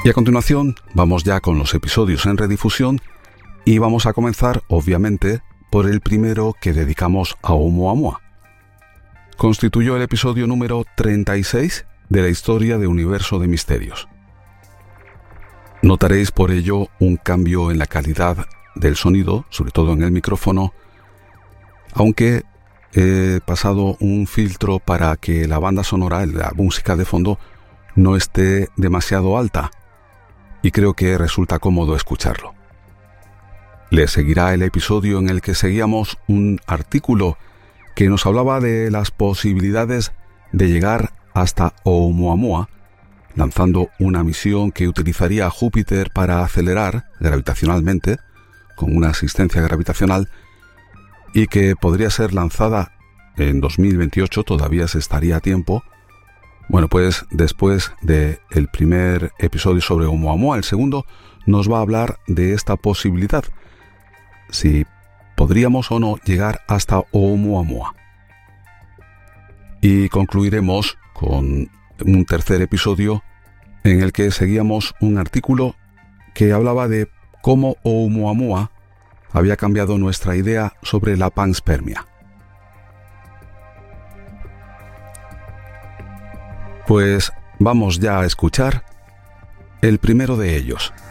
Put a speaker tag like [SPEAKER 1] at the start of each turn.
[SPEAKER 1] Y a continuación vamos ya con los episodios en redifusión y vamos a comenzar, obviamente, por el primero que dedicamos a Oumuamua. Constituyó el episodio número 36 de la historia de Universo de Misterios. Notaréis por ello un cambio en la calidad del sonido, sobre todo en el micrófono, aunque he pasado un filtro para que la banda sonora, la música de fondo, no esté demasiado alta, y creo que resulta cómodo escucharlo. Le seguirá el episodio en el que seguíamos un artículo que nos hablaba de las posibilidades de llegar hasta Oumuamua, lanzando una misión que utilizaría a Júpiter para acelerar gravitacionalmente, con una asistencia gravitacional, y que podría ser lanzada en 2028, todavía se estaría a tiempo. Bueno, pues después del primer episodio sobre Oumuamua, el segundo nos va a hablar de esta posibilidad, si podríamos o no llegar hasta Oumuamua. Y concluiremos con un tercer episodio en el que seguíamos un artículo que hablaba de cómo Oumuamua había cambiado nuestra idea sobre la panspermia. Pues vamos ya a escuchar el primero de ellos.